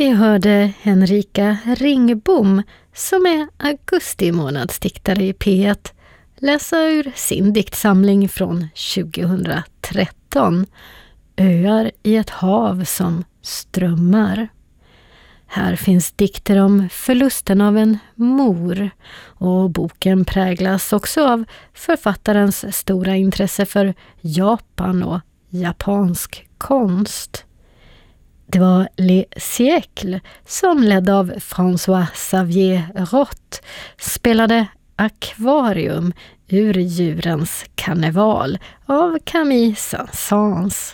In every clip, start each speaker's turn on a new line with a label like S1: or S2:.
S1: Vi hörde Henrika Ringbom, som är augusti månadsdiktare i P1, läsa ur sin diktsamling från 2013, Öar i ett hav som strömmar. Här finns dikter om förlusten av en mor, och boken präglas också av författarens stora intresse för Japan och japansk konst. Det var Les Siècles som ledd av François Xavier Roth spelade Akvarium ur djurens karneval av Camille Saint-Saëns.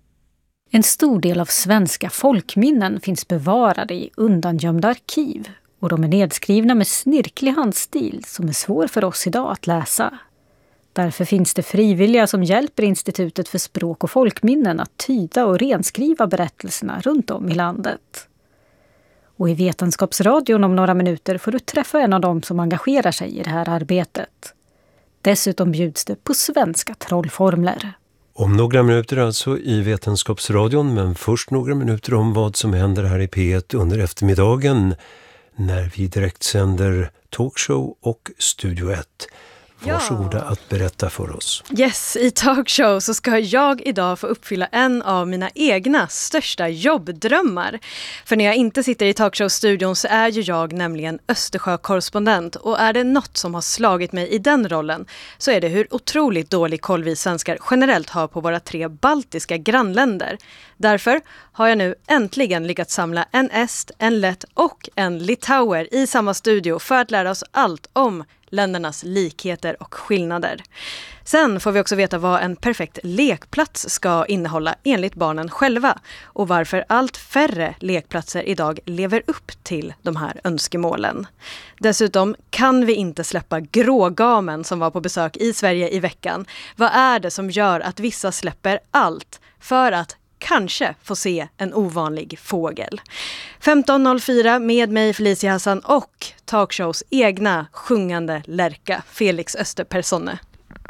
S2: En stor del av svenska folkminnen finns bevarade i undangömda arkiv, och de är nedskrivna med snirklig handstil som är svår för oss idag att läsa. Därför finns det frivilliga som hjälper Institutet för språk och folkminnen att tyda och renskriva berättelserna runt om i landet. Och i Vetenskapsradion om några minuter får du träffa en av dem som engagerar sig i det här arbetet. Dessutom bjuds det på svenska trollformler.
S3: Om några minuter alltså i Vetenskapsradion, men först några minuter om vad som händer här i P1 under eftermiddagen när vi direkt sänder talkshow och Studio 1. Varsågoda att berätta för oss.
S4: Yes, i talkshow så ska jag idag få uppfylla en av mina egna största jobbdrömmar. För när jag inte sitter i talkshow-studion så är ju jag nämligen Östersjö-korrespondent. Och är det något som har slagit mig i den rollen så är det hur otroligt dålig koll vi svenskar generellt har på våra 3 baltiska grannländer. Därför har jag nu äntligen lyckats samla en est, en lett och en litauer i samma studio för att lära oss allt om ländernas likheter och skillnader. Sen får vi också veta vad en perfekt lekplats ska innehålla enligt barnen själva och varför allt färre lekplatser idag lever upp till de här önskemålen. Dessutom kan vi inte släppa grågamen som var på besök i Sverige i veckan. Vad är det som gör att vissa släpper allt för att kanske få se en ovanlig fågel? 15.04 med mig Felicia Hassan och talkshows egna sjungande lärka Felix Österpersonne.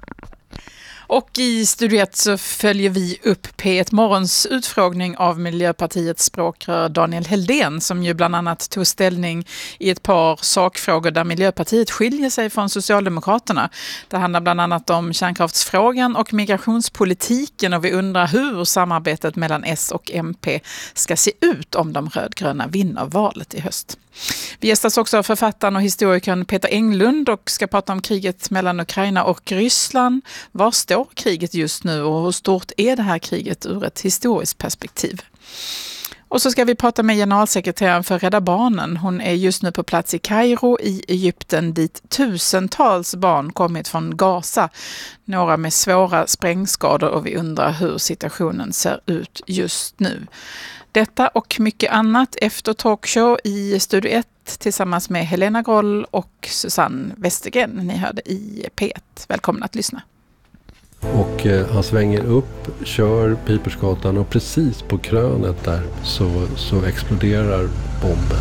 S5: Och i Studio 1 så följer vi upp P1 Morgons utfrågning av Miljöpartiets språkrör Daniel Heldén, som ju bland annat tog ställning i ett par sakfrågor där Miljöpartiet skiljer sig från Socialdemokraterna. Det handlar bland annat om kärnkraftsfrågan och migrationspolitiken, och vi undrar hur samarbetet mellan S och MP ska se ut om de rödgröna vinner valet i höst. Vi gästas också av författaren och historikern Peter Englund och ska prata om kriget mellan Ukraina och Ryssland. Var står kriget just nu och hur stort är det här kriget ur ett historiskt perspektiv? Och så ska vi prata med generalsekreteraren för Rädda Barnen. Hon är just nu på plats i Kairo i Egypten, dit tusentals barn kommit från Gaza. Några med svåra sprängskador, och vi undrar hur situationen ser ut just nu. Detta och mycket annat efter talkshow i Studio 1 tillsammans med Helena Groll och Susanne Westergren. Ni hörde i P1. Välkomna att lyssna.
S6: Och han svänger upp, kör Pipersgatan, och precis på krönet där så exploderar bomben.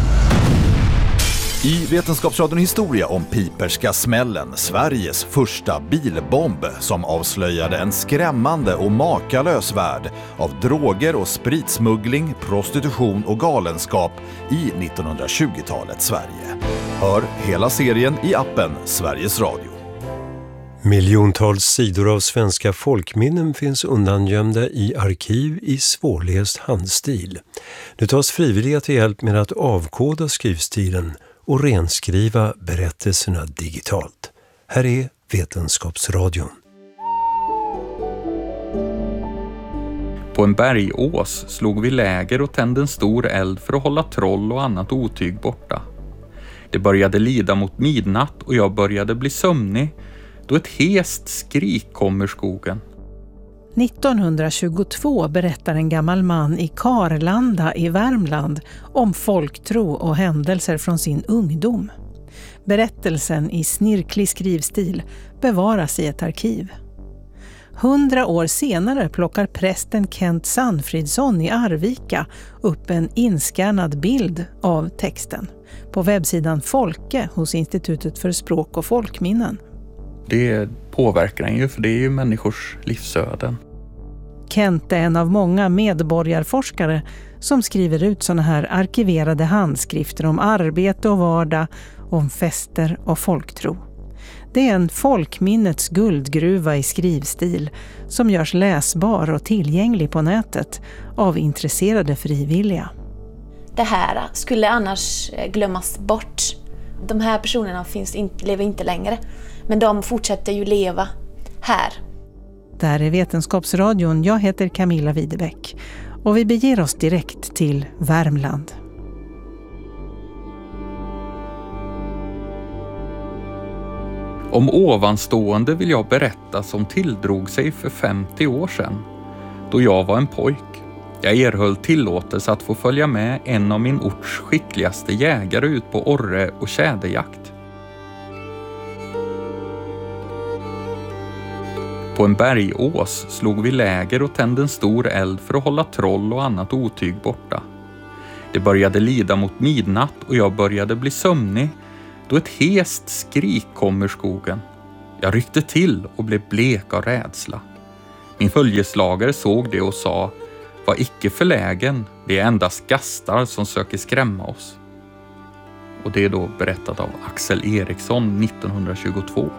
S7: I Vetenskapsradion historia om Piperska smällen, Sveriges första bilbomb som avslöjade en skrämmande och makalös värld av droger och spritsmuggling, prostitution och galenskap i 1920-talets Sverige. Hör hela serien i appen Sveriges Radio.
S3: Miljontals sidor av svenska folkminnen finns undangömda i arkiv i svårläst handstil. Nu tas frivilliga till hjälp med att avkoda skrivstilen och renskriva berättelserna digitalt. Här är Vetenskapsradion.
S8: På en bergås slog vi läger och tände en stor eld för att hålla troll och annat otyg borta. Det började lida mot midnatt och jag började bli sömnig då ett hest skrik kom ur skogen.
S9: 1922 berättar en gammal man i Karlanda i Värmland om folktro och händelser från sin ungdom. Berättelsen i snirklig skrivstil bevaras i ett arkiv. 100 år senare plockar prästen Kent Sanfridsson i Arvika upp en inskannad bild av texten på webbsidan Folke hos Institutet för språk och folkminnen.
S8: Det påverkar en ju, för det är ju människors livsöden.
S9: Kent är en av många medborgarforskare som skriver ut såna här arkiverade handskrifter om arbete och vardag, om fester och folktro. Det är en folkminnets guldgruva i skrivstil som görs läsbar och tillgänglig på nätet av intresserade frivilliga.
S10: Det här skulle annars glömmas bort. De här personerna lever inte längre, men de fortsätter ju leva här.
S9: Där är Vetenskapsradion. Jag heter Camilla Widebäck och vi beger oss direkt till Värmland.
S8: Om ovanstående vill jag berätta som tilldrog sig för 50 år sedan, då jag var en pojk. Jag erhöll tillåtelse att få följa med en av min orts skickligaste jägare ut på orre- och tjäderjakt. På en bergås slog vi läger och tände en stor eld för att hålla troll och annat otyg borta. Det började lida mot midnatt och jag började bli sömnig då ett hest skrik kom ur skogen. Jag ryckte till och blev blek av rädsla. Min följeslagare såg det och sa: "Var icke förlägen, det är endast gastar som söker skrämma oss." Och det är då berättat av Axel Eriksson 1922.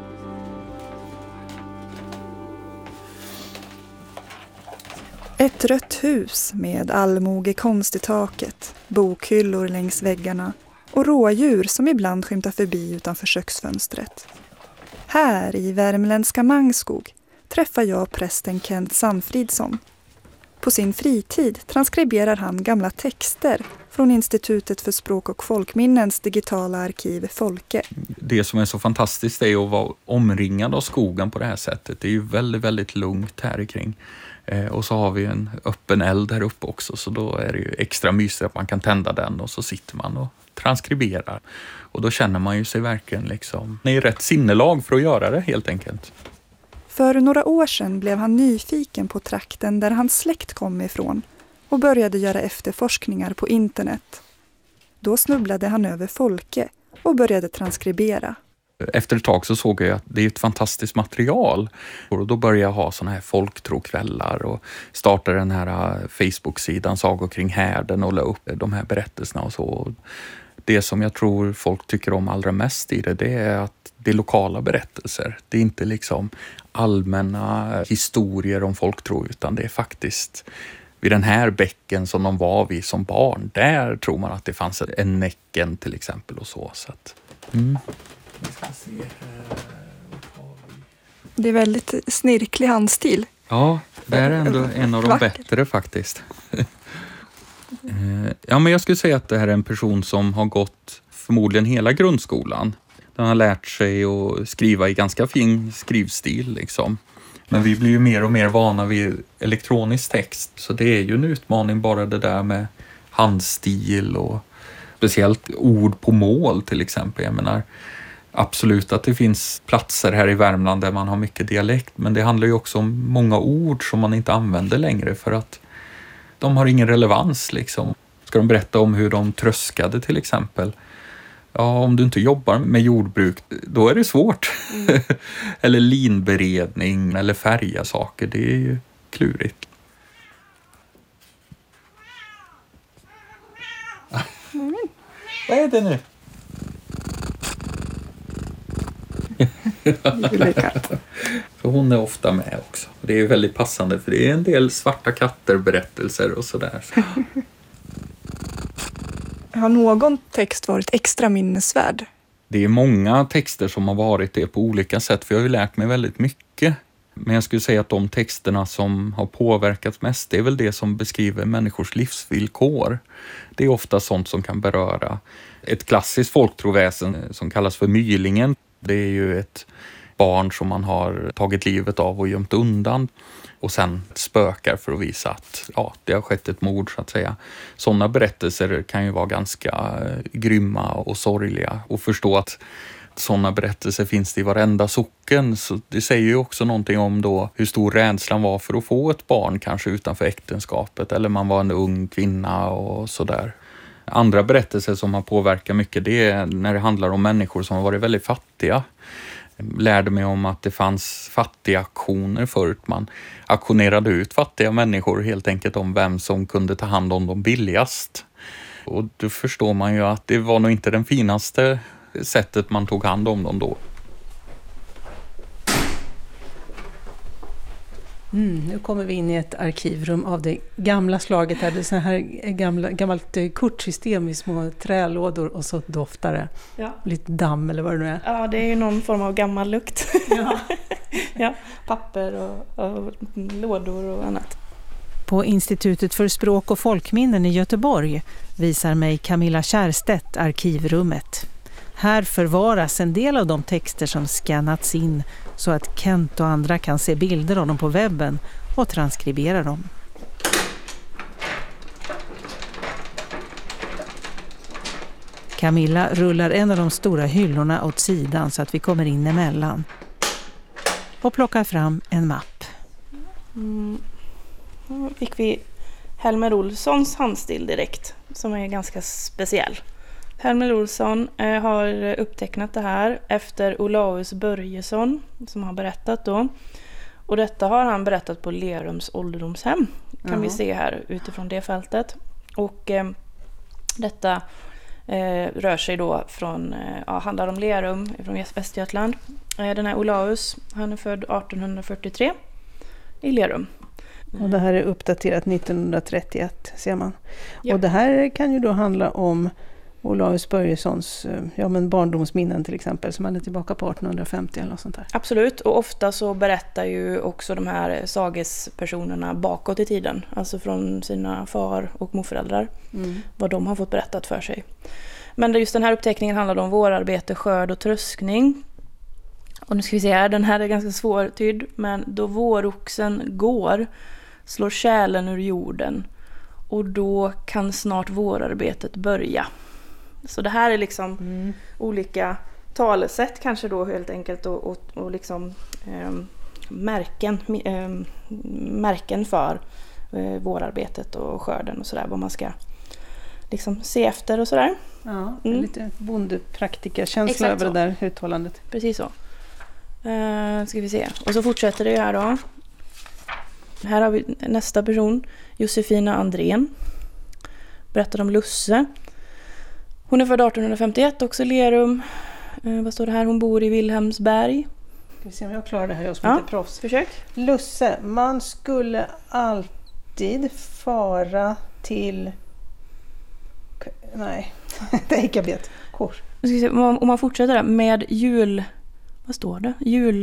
S11: Ett rött hus med allmogekonst i taket, bokhyllor längs väggarna och rådjur som ibland skymtar förbi utanför köksfönstret. Här i värmländska Mangskog träffar jag prästen Kent Sanfridsson. På sin fritid transkriberar han gamla texter från Institutet för språk- och folkminnens digitala arkiv Folke.
S8: Det som är så fantastiskt är att vara omringad av skogen på det här sättet. Det är ju väldigt, väldigt lugnt här kring. Och så har vi en öppen eld här uppe också, så då är det ju extra mysigt att man kan tända den och så sitter man och transkriberar. Och då känner man ju sig verkligen liksom i rätt sinnelag för att göra det helt enkelt.
S11: För några år sedan blev han nyfiken på trakten där hans släkt kom ifrån och började göra efterforskningar på internet. Då snubblade han över Folke och började transkribera.
S8: Efter ett tag så såg jag att det är ett fantastiskt material. Och då började jag ha såna här folktrokvällar och startade den här Facebook-sidan Sagor kring härden och la upp de här berättelserna och så. Det som jag tror folk tycker om allra mest i det är att det är lokala berättelser. Det är inte liksom allmänna historier om folktro, utan det är faktiskt vid den här bäcken som de var vid som barn. Där tror man att det fanns en Näcken till exempel och så. Vi ska se här.
S11: Det är väldigt snirklig handstil.
S8: Ja, det är ändå en av de bättre faktiskt. Ja, men jag skulle säga att det här är en person som har gått förmodligen hela grundskolan. Den har lärt sig att skriva i ganska fin skrivstil liksom. Men vi blir ju mer och mer vana vid elektronisk text. Så det är ju en utmaning bara det där med handstil och speciellt ord på mål till exempel. Jag menar, absolut att det finns platser här i Värmland där man har mycket dialekt, men det handlar ju också om många ord som man inte använder längre för att de har ingen relevans liksom. Ska de berätta om hur de tröskade till exempel? Ja, om du inte jobbar med jordbruk, då är det svårt. Eller linberedning eller färga saker, det är ju klurigt. Vad är det nu? För hon är ofta med också. Det är väldigt passande för det är en del svarta katter-berättelser och sådär.
S11: Har någon text varit extra minnesvärd?
S8: Det är många texter som har varit det på olika sätt, för jag har ju lärt mig väldigt mycket. Men jag skulle säga att de texterna som har påverkat mest, det är väl det som beskriver människors livsvillkor. Det är ofta sånt som kan beröra ett klassiskt folktroväsen som kallas för mylingen. Det är ju ett barn som man har tagit livet av och gömt undan och sen spökar för att visa att ja, det har skett ett mord så att säga. Sådana berättelser kan ju vara ganska grymma och sorgliga, och förstå att sådana berättelser finns det i varenda socken. Så det säger ju också någonting om då hur stor rädslan var för att få ett barn kanske utanför äktenskapet, eller man var en ung kvinna och sådär. Andra berättelser som har påverkat mycket, det är när det handlar om människor som har varit väldigt fattiga. lärde mig om att det fanns fattigaktioner förut. Man auktionerade ut fattiga människor helt enkelt om vem som kunde ta hand om dem billigast. Och då förstår man ju att det var nog inte den finaste sättet man tog hand om dem då.
S9: Nu kommer vi in i ett arkivrum av det gamla slaget. Där det är så här gammalt kortsystem i små trälådor och så doftar det.
S12: Ja.
S9: Lite damm eller vad det nu är.
S12: Ja, det är ju någon form av gammal lukt. Ja. Ja, papper och lådor och annat.
S9: På Institutet för språk och folkminnen i Göteborg visar mig Camilla Kärstedt arkivrummet. Här förvaras en del av de texter som skannats in så att Kent och andra kan se bilder av dem på webben och transkribera dem. Camilla rullar en av de stora hyllorna åt sidan så att vi kommer in emellan och plockar fram en mapp.
S12: Då fick vi Helmer Olssons handstil direkt, som är ganska speciell. Helmer Olsson har upptecknat det här efter Olaus Börjesson som har berättat då. Och detta har han berättat på Lerums ålderdomshem, kan vi se här utifrån det fältet. Och detta rör sig då från, handlar om Lerum från Västergötland. Den här Olaus, han är född 1843 i Lerum.
S9: Och det här är uppdaterat 1931 ser man.
S12: Ja.
S9: Och det här kan ju då handla om Olaus Börjessons barndomsminnen till exempel som är tillbaka på 1850 eller något sånt där.
S12: Absolut, och ofta så berättar ju också de här sagespersonerna bakåt i tiden. Alltså från sina far- och morföräldrar. Vad de har fått berättat för sig. Men just den här uppteckningen handlar om vårarbete, skörd och tröskning. Och nu ska vi se här, den här är ganska svårtydd. Men då våroxen går slår kärlen ur jorden. Och då kan snart vårarbetet börja. Så det här är liksom olika talesätt kanske då helt enkelt och liksom märken för vårarbetet och skörden och sådär, vad man ska liksom se efter och sådär.
S9: Ja, lite bondepraktikerkänsla över det där uttalandet.
S12: Precis så. Ska vi se. Och så fortsätter det här då. Här har vi nästa person, Josefina Andrén. Berättar om Lusse. Hon är född 1851, också Lerum. Vad står det här? Hon bor i Vilhelmsberg.
S9: Ska vi se om jag klarar det här, jag som inte är proffs.
S12: Försök.
S9: Lusse, man skulle alltid fara till... Nej, det gick jag vet. Kors.
S12: Om man fortsätter där med jul... Vad står det?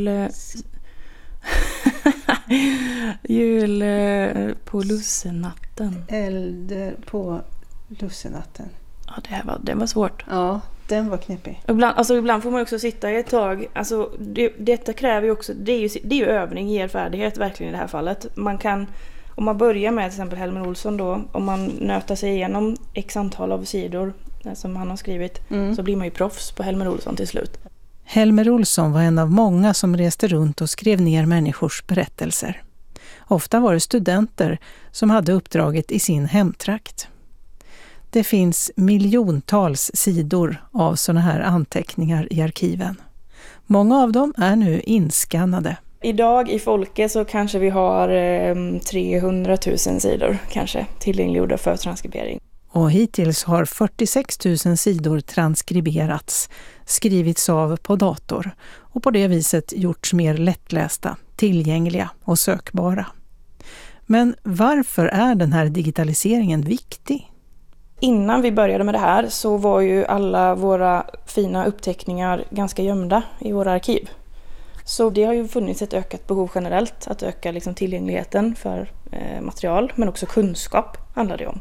S12: Jul på lussenatten.
S9: Eld på lussenatten.
S12: Ja, det var svårt.
S9: Ja, den var knepig.
S12: Ibland får man också sitta i ett tag. Alltså, detta kräver ju också... Det är ju övning, ger färdighet verkligen i det här fallet. Man kan... Om man börjar med till exempel Helmer Olsson då. Om man nöter sig igenom x antal av sidor som han har skrivit. Så blir man ju proffs på Helmer Olsson till slut.
S9: Helmer Olsson var en av många som reste runt och skrev ner människors berättelser. Ofta var det studenter som hade uppdraget i sin hemtrakt. Det finns miljontals sidor av såna här anteckningar i arkiven. Många av dem är nu inskannade.
S12: Idag i Folke så kanske vi har 300 000 sidor kanske tillgängliggjorda för transkribering.
S9: Och hittills har 46 000 sidor transkriberats, skrivits av på dator och på det viset gjorts mer lättlästa, tillgängliga och sökbara. Men varför är den här digitaliseringen viktig?
S12: Innan vi började med det här så var ju alla våra fina uppteckningar ganska gömda i våra arkiv. Så det har ju funnits ett ökat behov generellt att öka liksom tillgängligheten för material, men också kunskap handlar det om.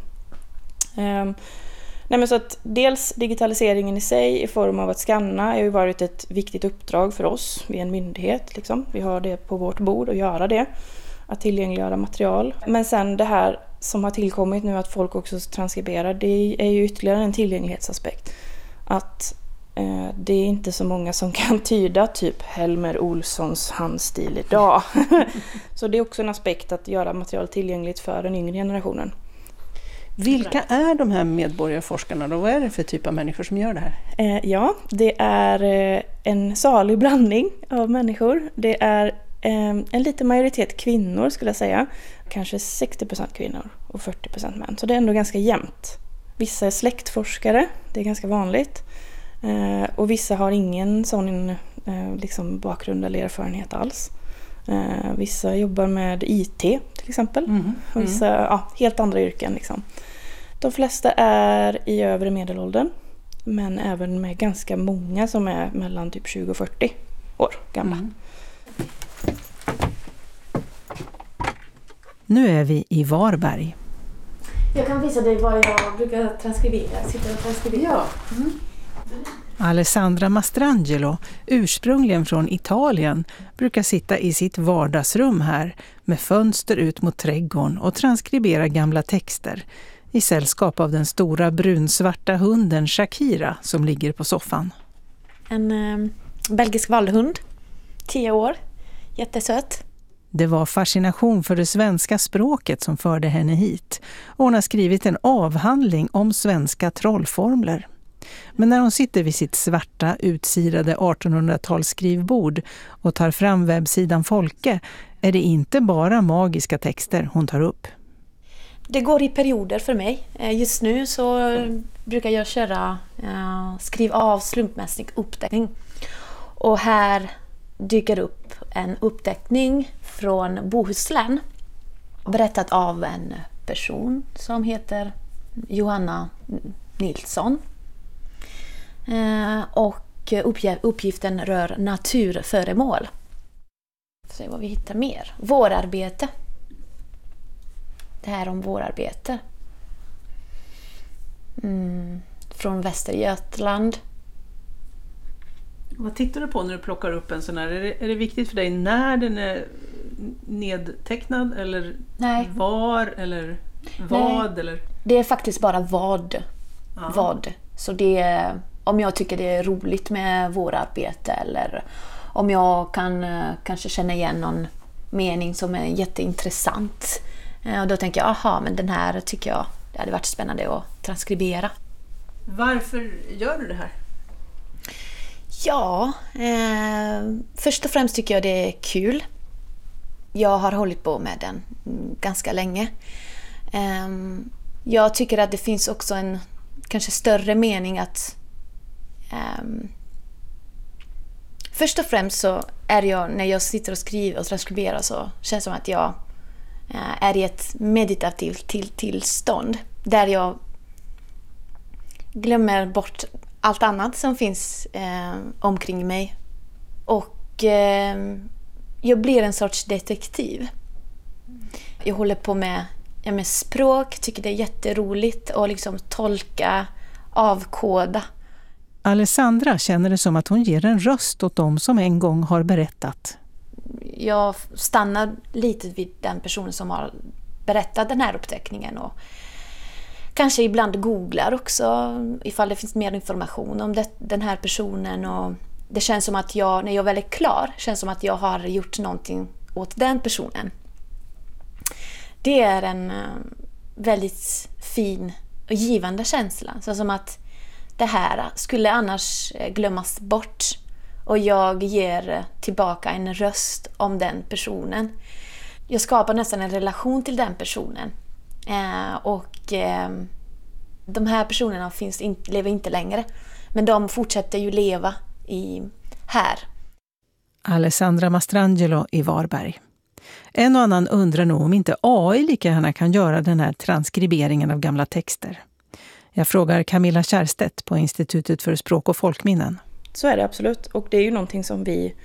S12: Så att dels digitaliseringen i sig i form av att skanna har ju varit ett viktigt uppdrag för oss. Vi är en myndighet liksom. Vi har det på vårt bord att göra det. Att tillgängliggöra material. Men sen det här som har tillkommit nu att folk också transkriberar, det är ju ytterligare en tillgänglighetsaspekt. Att det är inte så många som kan tyda typ Helmer Olssons handstil idag. Så det är också en aspekt att göra material tillgängligt för den yngre generationen.
S9: Vilka är de här medborgarforskarna då? Vad är det för typ av människor som gör det här?
S12: Ja, det är en salig blandning av människor. Det är en liten majoritet kvinnor skulle jag säga. Kanske 60% kvinnor och 40% män. Så det är ändå ganska jämnt. Vissa är släktforskare, det är ganska vanligt. Och vissa har ingen sån liksom bakgrund eller erfarenhet alls. Vissa jobbar med IT till exempel. Och vissa helt andra yrken. Liksom. De flesta är i övre medelåldern. Men även med ganska många som är mellan typ 20 och 40 år gamla.
S9: Nu är vi i Varberg.
S10: Jag kan visa dig vad jag brukar transkribera. Sitter och transkribera.
S9: Ja. Alessandra Mastrangelo, ursprungligen från Italien, brukar sitta i sitt vardagsrum här med fönster ut mot trädgården och transkribera gamla texter i sällskap av den stora brunsvarta hunden Shakira som ligger på soffan.
S10: En belgisk vallhund, 10 år, jättesöt.
S9: Det var fascination för det svenska språket som förde henne hit och hon har skrivit en avhandling om svenska trollformler. Men när hon sitter vid sitt svarta, utsirade 1800-talsskrivbord och tar fram webbsidan Folke är det inte bara magiska texter hon tar upp.
S10: Det går i perioder för mig. Just nu så brukar jag köra skriv av slumpmässig uppteckning. Och här dyker upp en uppteckning från Bohuslän berättat av en person som heter Johanna Nilsson. Och uppgiften rör naturföremål. Se vad vi hittar mer. Vårarbete. Det här om vårarbete. Från Västergötland.
S9: Vad tittar du på när du plockar upp en sån här? Är det viktigt för dig när den är nedtecknad eller
S10: Nej.
S9: var eller vad?
S10: Nej.
S9: Eller?
S10: Det är faktiskt bara vad. Ja. Vad. Så det är, om jag tycker det är roligt med vårarbete eller om jag kan kanske känna igen någon mening som är jätteintressant. Och då tänker jag, aha, men den här tycker jag det hade varit spännande att transkribera.
S9: Varför gör du det här?
S10: Ja, först och främst tycker jag det är kul. Jag har hållit på med den ganska länge. Jag tycker att det finns också en kanske större mening att först och främst så är jag, när jag sitter och skriver och transkriberar så känns det som att jag är i ett meditativt tillstånd där jag glömmer bort allt annat som finns omkring mig. Och jag blir en sorts detektiv. Jag håller på med språk, tycker det är jätteroligt att liksom tolka, avkoda.
S9: Alessandra känner det som att hon ger en röst åt dem som en gång har berättat.
S10: Jag stannar lite vid den personen som har berättat den här uppteckningen och kanske ibland googlar också ifall det finns mer information om den här personen. Och det känns som att jag, när jag väl är klar, känns som att jag har gjort någonting åt den personen. Det är en väldigt fin och givande känsla. Så som att det här skulle annars glömmas bort och jag ger tillbaka en röst om den personen. Jag skapar nästan en relation till den personen. Och de här personerna lever inte längre. Men de fortsätter ju leva här.
S9: Alessandra Mastrangelo i Varberg. En och annan undrar nog om inte AI lika gärna kan göra den här transkriberingen av gamla texter. Jag frågar Camilla Kärstedt på Institutet för språk och folkminnen.
S12: Så är det absolut. Och det är ju någonting som vi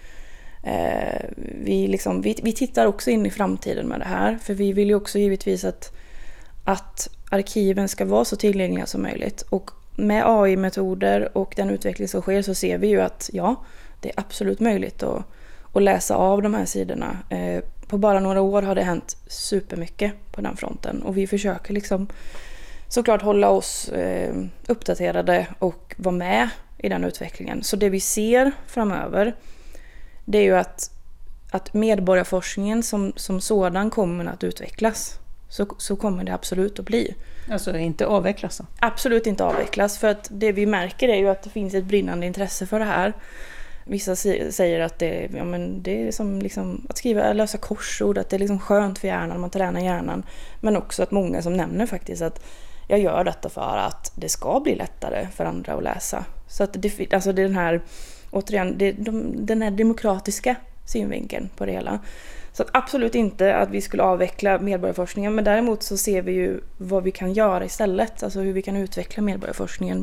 S12: tittar också in i framtiden med det här. För vi vill ju också givetvis att arkiven ska vara så tillgängliga som möjligt. Och med AI-metoder och den utveckling som sker så ser vi ju att ja, det är absolut möjligt att läsa av de här sidorna. På bara några år har det hänt supermycket på den fronten. Och vi försöker liksom såklart hålla oss uppdaterade och vara med i den utvecklingen. Så det vi ser framöver, det är ju att medborgarforskningen som sådan kommer att utvecklas. Så kommer det absolut att bli.
S9: Alltså inte avvecklas då?
S12: Absolut inte avvecklas, för att det vi märker är ju att det finns ett brinnande intresse för det här. Vissa säger att det är som liksom att skriva lösa korsord, att det är liksom skönt för hjärnan, man tränar hjärnan. Men också att många som nämner faktiskt att jag gör detta för att det ska bli lättare för andra att läsa. Så att det är den här, återigen, den här demokratiska synvinkeln på det hela. Så att absolut inte att vi skulle avveckla medborgarforskningen, men däremot så ser vi ju vad vi kan göra istället, alltså hur vi kan utveckla medborgarforskningen.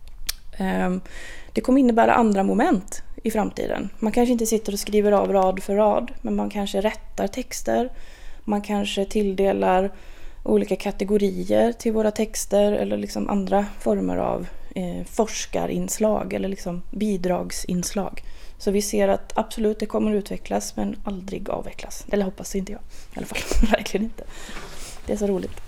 S12: Det kommer innebära andra moment i framtiden. Man kanske inte sitter och skriver av rad för rad, men man kanske rättar texter, man kanske tilldelar olika kategorier till våra texter eller liksom andra former av forskarinslag eller liksom bidragsinslag. Så vi ser att absolut det kommer att utvecklas men aldrig avvecklas. Eller hoppas inte jag i alla fall. Verkligen inte. Det är så roligt.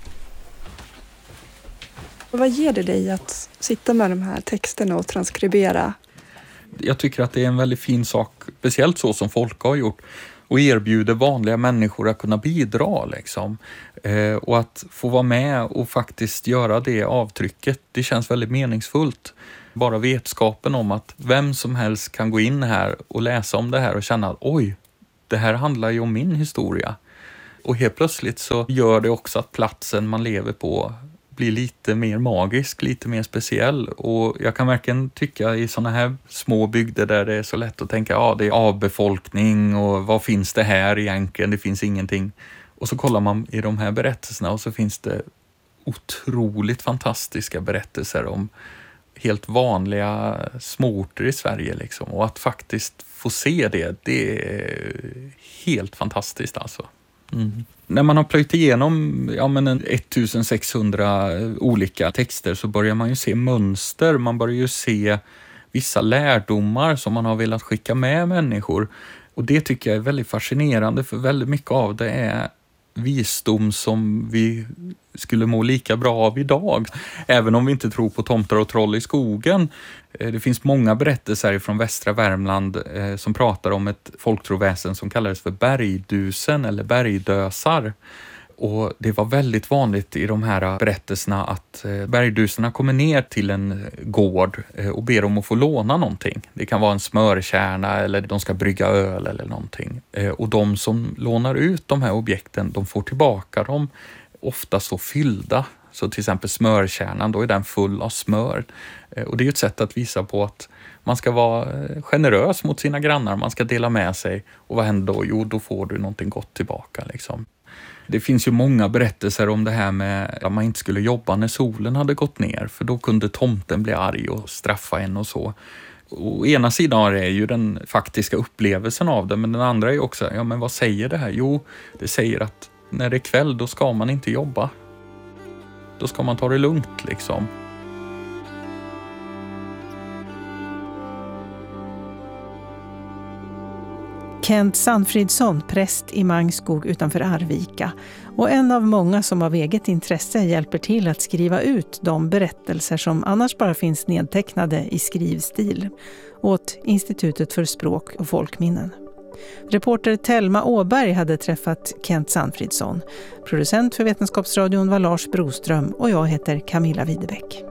S11: Och vad ger det dig att sitta med de här texterna och transkribera?
S8: Jag tycker att det är en väldigt fin sak, speciellt så som folk har gjort, och erbjuder vanliga människor att kunna bidra liksom. Och att få vara med och faktiskt göra det avtrycket, det känns väldigt meningsfullt. Bara vetskapen om att vem som helst kan gå in här och läsa om det här och känna att oj, det här handlar ju om min historia. Och helt plötsligt så gör det också att platsen man lever på blir lite mer magisk, lite mer speciell. Och jag kan verkligen tycka i sådana här små bygder där det är så lätt att tänka det är avbefolkning och vad finns det här egentligen? Det finns ingenting. Och så kollar man i de här berättelserna och så finns det otroligt fantastiska berättelser om helt vanliga småorter i Sverige liksom. Och att faktiskt få se det är helt fantastiskt alltså. Mm. När man har plöjt igenom 1600 olika texter så börjar man ju se mönster, man börjar ju se vissa lärdomar som man har velat skicka med människor. Och det tycker jag är väldigt fascinerande, för väldigt mycket av det är visdom som vi skulle må lika bra av idag. Även om vi inte tror på tomtar och troll i skogen. Det finns många berättelser från västra Värmland som pratar om ett folktroväsen som kallades för bergdusen eller bergdösar. Och det var väldigt vanligt i de här berättelserna att bergduserna kommer ner till en gård och ber om att få låna någonting. Det kan vara en smörkärna eller de ska brygga öl eller någonting. Och de som lånar ut de här objekten, de får tillbaka dem ofta så fyllda. Så till exempel smörkärnan, då är den full av smör. Och det är ju ett sätt att visa på att man ska vara generös mot sina grannar, man ska dela med sig. Och vad händer då? Jo, då får du någonting gott tillbaka liksom. Det finns ju många berättelser om det här med att man inte skulle jobba när solen hade gått ner, för då kunde tomten bli arg och straffa en och så. Och ena sidan är ju den faktiska upplevelsen av det, men den andra är ju också, men vad säger det här? Jo, det säger att när det är kväll då ska man inte jobba. Då ska man ta det lugnt liksom.
S9: Kent Sandfridsson, präst i Mangskog utanför Arvika, och en av många som av eget intresse hjälper till att skriva ut de berättelser som annars bara finns nedtecknade i skrivstil åt Institutet för språk och folkminnen. Reporter Telma Åberg hade träffat Kent Sandfridsson. Producent för Vetenskapsradion var Lars Broström och jag heter Camilla Widebäck.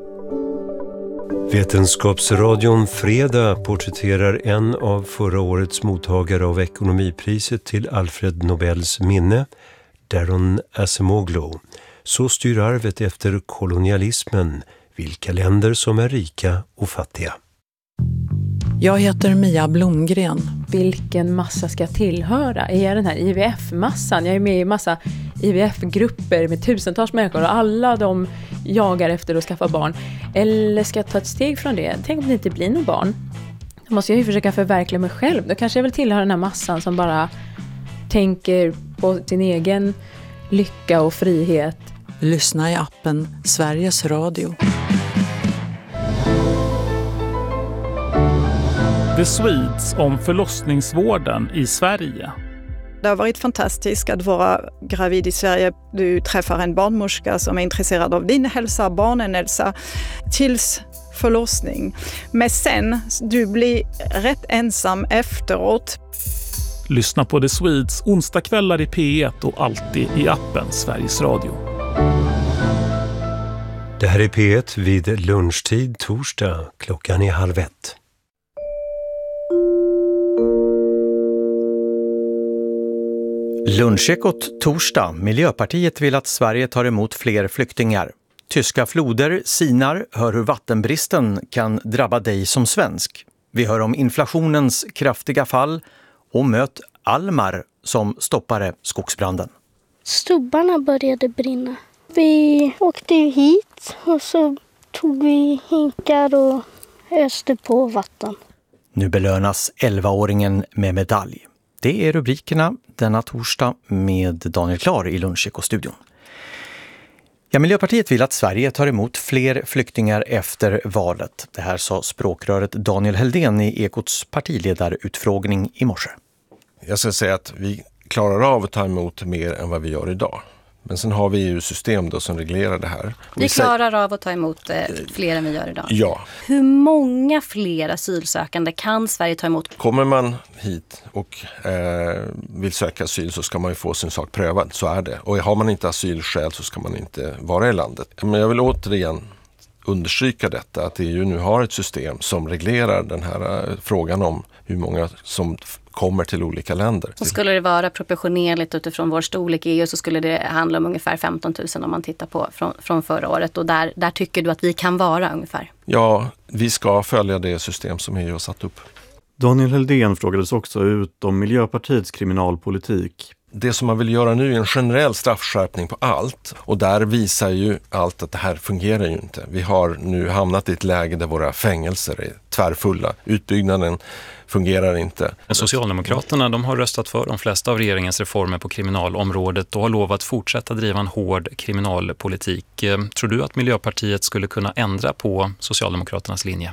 S3: Vetenskapsradion Fredag porträtterar en av förra årets mottagare av ekonomipriset till Alfred Nobels minne, Daron Acemoglu. Så styr arvet efter kolonialismen, vilka länder som är rika och fattiga.
S13: Jag heter Mia Blomgren.
S14: Vilken massa ska jag tillhöra? Är jag den här IVF-massan? Jag är med i massa IVF-grupper med tusentals människor och alla de jagar efter att skaffa barn. Eller ska jag ta ett steg från det? Tänk om det inte blir någon barn. Då måste jag ju försöka förverkliga mig själv. Då kanske jag vill tillhöra den här massan som bara tänker på sin egen lycka och frihet.
S13: Lyssna i appen Sveriges Radio.
S15: The Swedes om förlossningsvården i Sverige.
S16: Det har varit fantastiskt att vara gravid i Sverige. Du träffar en barnmorska som är intresserad av din hälsa, barnen hälsa, tills förlossning. Men sen, du blir rätt ensam efteråt.
S15: Lyssna på The Swedes onsdagskvällar i P1 och alltid i appen Sveriges Radio.
S3: Det här är P1 vid lunchtid torsdag. Klockan är 12:30.
S17: Lunchekot torsdag. Miljöpartiet vill att Sverige tar emot fler flyktingar. Tyska floder sinar, hör hur vattenbristen kan drabba dig som svensk. Vi hör om inflationens kraftiga fall och möt Almar som stoppade skogsbranden.
S18: Stubbarna började brinna. Vi åkte hit och så tog vi hinkar och öste på vatten.
S17: Nu belönas 11-åringen med medalj. Det är rubrikerna denna torsdag med Daniel Klar i Luncheko-studion. Ja, Miljöpartiet vill att Sverige tar emot fler flyktingar efter valet. Det här sa språkröret Daniel Heldén i Ekots partiledarutfrågning i morse.
S19: Jag ska säga att vi klarar av att ta emot mer än vad vi gör idag. Men sen har vi ju system då som reglerar det här.
S20: Vi klarar av att ta emot fler än vi gör idag.
S19: Ja.
S20: Hur många fler asylsökande kan Sverige ta emot?
S19: Kommer man hit och vill söka asyl så ska man ju få sin sak prövad. Så är det. Och har man inte asylskäl så ska man inte vara i landet. Men jag vill återigen understryka detta, att EU nu har ett system som reglerar den här frågan om hur många som kommer till olika länder.
S20: Så skulle det vara proportionerligt utifrån vår storlek i EU så skulle det handla om ungefär 15 000 om man tittar på från förra året. Och där tycker du att vi kan vara ungefär?
S19: Ja, vi ska följa det system som EU har satt upp.
S21: Daniel Heldén frågades också ut om Miljöpartiets kriminalpolitik.
S19: Det som man vill göra nu är en generell straffskärpning på allt. Och där visar ju allt att det här fungerar ju inte. Vi har nu hamnat i ett läge där våra fängelser är tvärfulla. Utbyggnaden fungerar inte.
S22: Socialdemokraterna de har röstat för de flesta av regeringens reformer på kriminalområdet och har lovat fortsätta driva en hård kriminalpolitik. Tror du att Miljöpartiet skulle kunna ändra på Socialdemokraternas linje?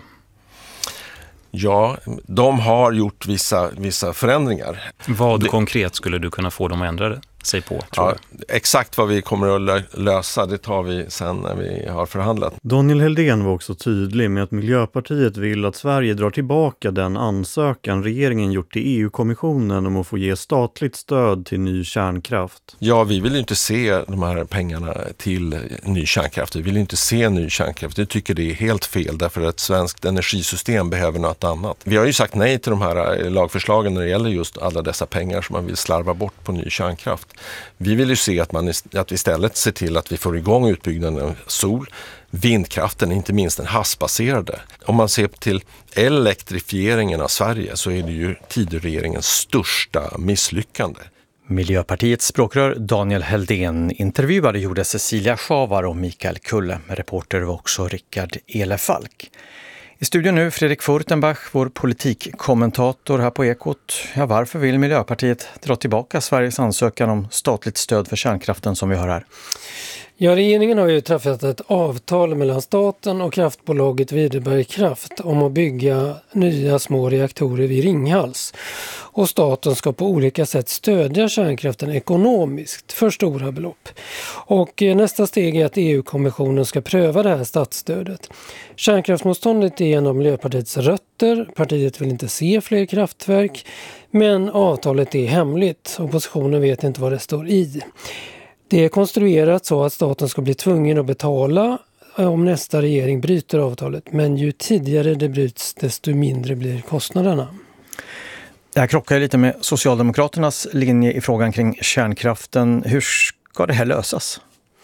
S19: Ja, de har gjort vissa förändringar.
S22: Vad konkret skulle du kunna få dem att ändra sig på? Tror
S19: du? Exakt vad vi kommer att lösa, det tar vi sen när vi har förhandlat.
S21: Daniel Heldén var också tydlig med att Miljöpartiet vill att Sverige drar tillbaka den ansökan regeringen gjort till EU-kommissionen om att få ge statligt stöd till ny kärnkraft.
S19: Ja, vi vill inte se de här pengarna till ny kärnkraft. Vi vill inte se ny kärnkraft. Vi tycker det är helt fel därför att ett svenskt energisystem behöver något annat. Vi har ju sagt nej till de här lagförslagen när det gäller just alla dessa pengar som man vill slarva bort på ny kärnkraft. Vi vill ju se att vi istället ser till att vi får igång utbyggnaden av sol, vindkraften, inte minst den havsbaserade. Om man ser till elektrifieringen av Sverige så är det ju Tidöregeringens största misslyckande.
S17: Miljöpartiets språkrör Daniel Heldén intervjuade gjorde Cecilia Schavar och Mikael Kulle. Reporter var också Rickard Elefalk. I studion nu Fredrik Furtenbach, vår politikkommentator här på Ekot. Ja, varför vill Miljöpartiet dra tillbaka Sveriges ansökan om statligt stöd för kärnkraften som vi hör här?
S23: Ja, regeringen har ju träffat ett avtal mellan staten och kraftbolaget Videbergkraft om att bygga nya små reaktorer vid Ringhals. Och staten ska på olika sätt stödja kärnkraften ekonomiskt för stora belopp. Och nästa steg är att EU-kommissionen ska pröva det här statsstödet. Kärnkraftsmotståndet är en av Miljöpartiets rötter. Partiet vill inte se fler kraftverk, men avtalet är hemligt. Oppositionen vet inte vad det står i. Det är konstruerat så att staten ska bli tvungen att betala om nästa regering bryter avtalet. Men ju tidigare det bryts, desto mindre blir kostnaderna.
S17: Det här krockar lite med Socialdemokraternas linje i frågan kring kärnkraften. Hur ska det här lösas?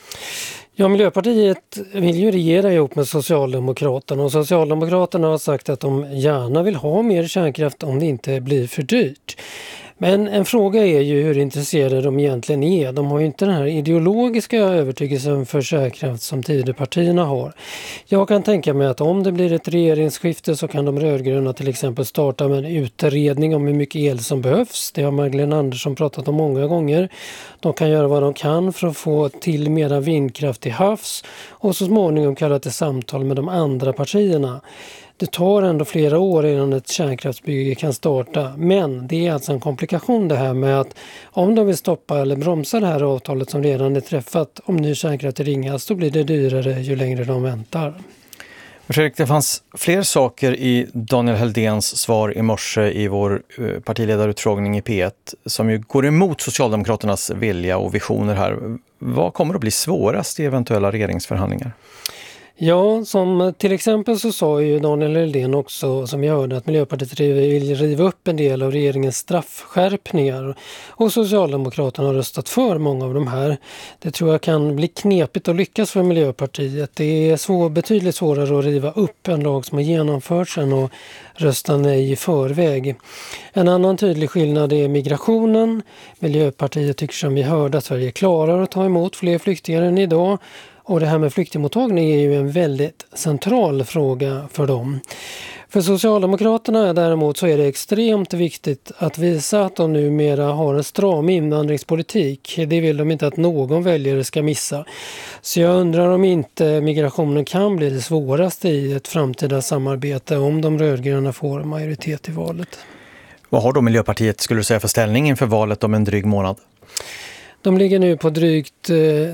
S23: Ja, Miljöpartiet vill ju regera ihop med Socialdemokraterna och Socialdemokraterna har sagt att de gärna vill ha mer kärnkraft om det inte blir för dyrt. Men en fråga är ju hur intresserade de egentligen är. De har ju inte den här ideologiska övertygelsen för kärnkraft som Tidöpartierna har. Jag kan tänka mig att om det blir ett regeringsskifte så kan de rödgröna till exempel starta med en utredning om hur mycket el som behövs. Det har Magdalena Andersson pratat om många gånger. De kan göra vad de kan för att få till mera vindkraft till havs och så småningom kalla till samtal med de andra partierna. Det tar ändå flera år innan ett kärnkraftsbygge kan starta, men det är alltså en komplikation det här med att om de vill stoppa eller bromsa det här avtalet som redan är träffat om ny kärnkraft i Ringhals så blir det dyrare ju längre de väntar.
S17: Fredrik, det fanns fler saker i Daniel Heldéns svar i morse i vår partiledarutfrågning i P1 som ju går emot Socialdemokraternas vilja och visioner här. Vad kommer att bli svårast i eventuella regeringsförhandlingar?
S23: Ja, som till exempel så sa ju Daniel Helldén också, som jag hörde, att Miljöpartiet vill riva upp en del av regeringens straffskärpningar och Socialdemokraterna har röstat för många av de här. Det tror jag kan bli knepigt att lyckas för Miljöpartiet. Det är betydligt svårare att riva upp en lag som har genomförts än att rösta nej i förväg. En annan tydlig skillnad är migrationen. Miljöpartiet tycker, som vi hörde, att Sverige klarar att ta emot fler flyktingar än idag. Och det här med flyktingmottagning är ju en väldigt central fråga för dem. För Socialdemokraterna däremot så är det extremt viktigt att visa att de numera har en stram invandringspolitik. Det vill de inte att någon väljare ska missa. Så jag undrar om inte migrationen kan bli det svåraste i ett framtida samarbete om de rödgröna får majoritet i valet.
S17: Vad har då Miljöpartiet, skulle du säga, för ställning inför valet om en dryg månad?
S23: De ligger nu på drygt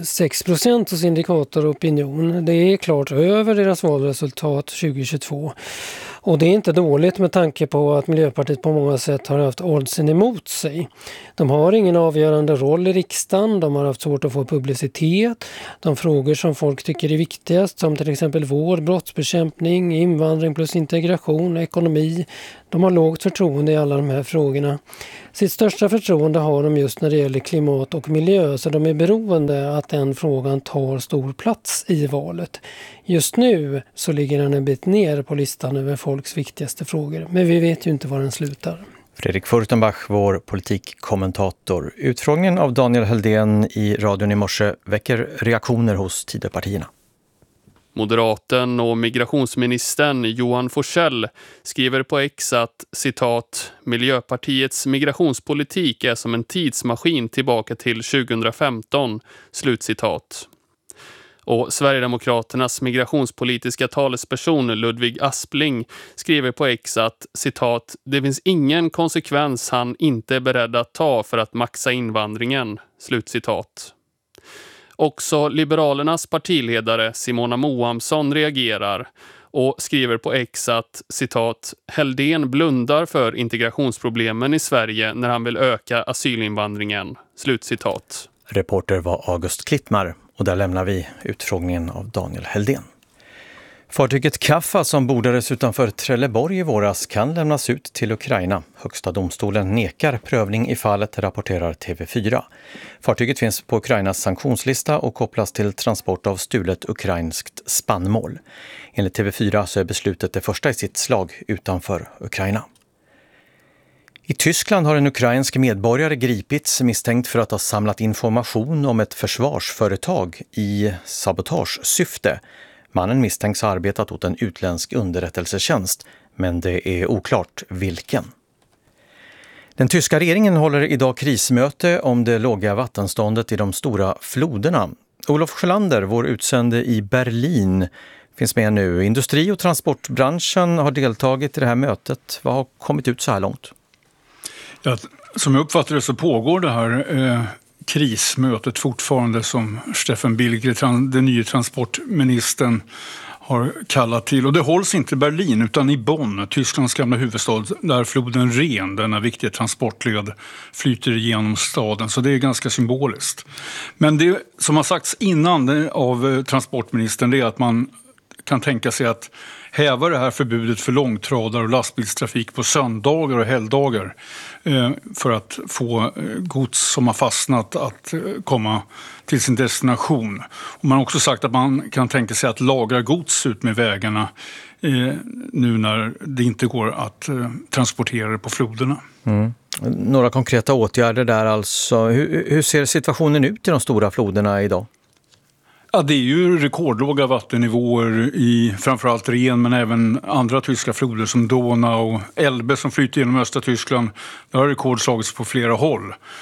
S23: 6% hos Indikator Opinion. Det är klart över deras valresultat 2022. Och det är inte dåligt med tanke på att Miljöpartiet på många sätt har haft oddsen emot sig. De har ingen avgörande roll i riksdagen, de har haft svårt att få publicitet. De frågor som folk tycker är viktigast, som till exempel vård, brottsbekämpning, invandring plus integration, ekonomi. De har lågt förtroende i alla de här frågorna. Sitt största förtroende har de just när det gäller klimat och miljö, så de är beroende att den frågan tar stor plats i valet. Just nu så ligger den en bit ner på listan över folks viktigaste frågor, men vi vet ju inte var den slutar.
S17: Fredrik Furtenbach, vår politikkommentator. Utfrågningen av Daniel Helldén i radion i morse väcker reaktioner hos Tidöpartierna.
S1: Moderaten och migrationsministern Johan Forssell skriver på X att, citat, Miljöpartiets migrationspolitik är som en tidsmaskin tillbaka till 2015, slutcitat. Och Sverigedemokraternas migrationspolitiska talesperson Ludvig Aspling skriver på X att, citat, det finns ingen konsekvens han inte är beredd att ta för att maxa invandringen, slutcitat. Också Liberalernas partiledare Simona Moamsson reagerar och skriver på X att, citat, Helldén blundar för integrationsproblemen i Sverige när han vill öka asylinvandringen, slutcitat.
S17: Reporter var August Klittmar och där lämnar vi utfrågningen av Daniel Helldén. Fartyget Kaffa som bordades utanför Trelleborg i våras kan lämnas ut till Ukraina. Högsta domstolen nekar prövning i fallet, rapporterar TV4. Fartyget finns på Ukrainas sanktionslista och kopplas till transport av stulet ukrainskt spannmål. Enligt TV4 så är beslutet det första i sitt slag utanför Ukraina. I Tyskland har en ukrainsk medborgare gripits misstänkt för att ha samlat information om ett försvarsföretag i sabotagesyfte. Mannen misstänks ha arbetat åt en utländsk underrättelsetjänst, men det är oklart vilken. Den tyska regeringen håller idag krismöte om det låga vattenståndet i de stora floderna. Olof Sjölander, vår utsände i Berlin, finns med nu. Industri- och transportbranschen har deltagit i det här mötet. Vad har kommit ut så här långt?
S2: Ja, som jag uppfattar det så pågår det här krismötet fortfarande som Steffen Billgren, den nya transportministern, har kallat till. Och det hålls inte i Berlin utan i Bonn, Tysklands gamla huvudstad, där floden Ren, denna viktiga transportled, flyter igenom staden. Så det är ganska symboliskt. Men det som har sagts innan av transportministern är att man kan tänka sig att häva det här förbudet för långtradare och lastbilstrafik på söndagar och helgdagar för att få gods som har fastnat att komma till sin destination. Och man har också sagt att man kan tänka sig att lagra gods ut med vägarna nu när det inte går att transportera det på floderna.
S17: Mm. Några konkreta åtgärder där alltså. Hur ser situationen ut i de stora floderna idag?
S2: Ja, det är ju rekordlåga vattennivåer i framförallt Ren men även andra tyska floder som Donau och Elbe som flyter genom östra Tyskland. Där har rekord slagits på flera håll.